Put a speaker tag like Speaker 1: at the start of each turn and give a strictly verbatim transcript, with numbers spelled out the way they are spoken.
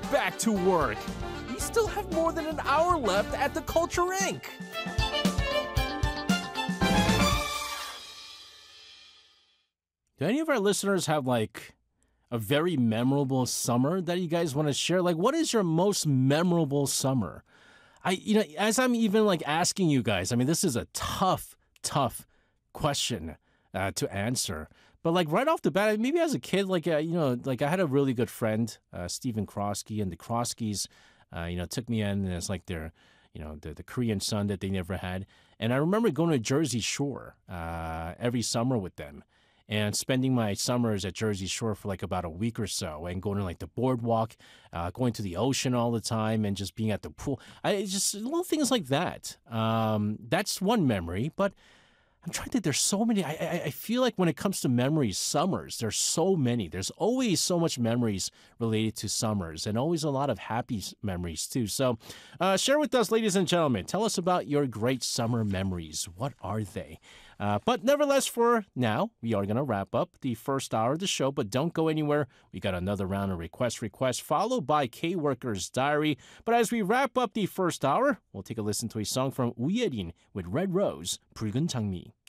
Speaker 1: back to work. We still have more than an hour left at the Culture Incorporated. Do any of our listeners have like a very memorable summer that you guys want to share? Like, what is your most memorable summer? I, you know, as I'm even like asking you guys, I mean, this is a tough, tough question uh, to answer. But like right off the bat, maybe as a kid, like, uh, you know, like I had a really good friend, uh, Stephen Krosky, and the Kroskys, uh, you know, took me in as like their, you know, the, the Korean son that they never had. And I remember going to Jersey Shore uh, every summer with them and spending my summers at Jersey Shore for like about a week or so and going to like the boardwalk, uh, going to the ocean all the time and just being at the pool. I just little things like that. Um, that's one memory, but I'm trying to, there's so many. I, I I feel like when it comes to memories, summers, there's so many. There's always so much memories related to summers and always a lot of happy memories too. So uh, share with us, ladies and gentlemen. Tell us about your great summer memories. What are they? Uh, but nevertheless, for now, we are going to wrap up the first hour of the show, but don't go anywhere. We got another round of request requests followed by K-Worker's Diary. But as we wrap up the first hour, we'll take a listen to a song from Uyerin with Red Rose, 붉은 장미.